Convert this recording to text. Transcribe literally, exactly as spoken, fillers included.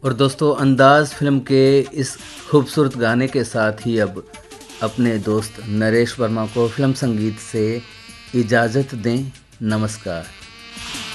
और दोस्तों, अंदाज़ फ़िल्म के इस खूबसूरत गाने के साथ ही अब अपने दोस्त नरेश वर्मा को फ़िल्म संगीत से इजाज़त दें। नमस्कार।